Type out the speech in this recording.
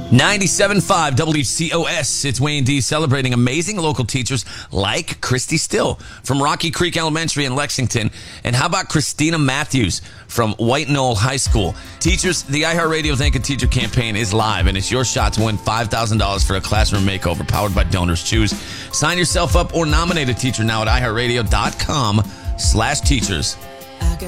97.5 WCOS. It's Wayne D celebrating amazing local teachers like Christy Still from Rocky Creek Elementary in Lexington. And how about Christina Matthews from White Knoll High School? Teachers, the iHeartRadio Thank a Teacher campaign is live, and it's your shot to win $5,000 for a classroom makeover powered by Donors Choose. Sign yourself up or nominate a teacher now at iHeartRadio.com/teachers.